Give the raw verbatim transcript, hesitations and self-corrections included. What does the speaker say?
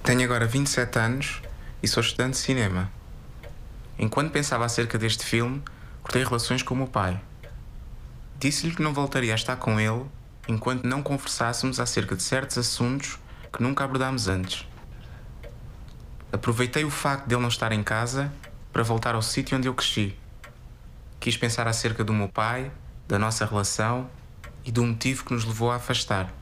Tenho agora vinte e sete anos e sou estudante de cinema. Enquanto pensava acerca deste filme, cortei relações com o meu pai. Disse-lhe que não voltaria a estar com ele enquanto não conversássemos acerca de certos assuntos que nunca abordámos antes. Aproveitei o facto de ele não estar em casa para voltar ao sítio onde eu cresci. Quis pensar acerca do meu pai, da nossa relação e do motivo que nos levou a afastar.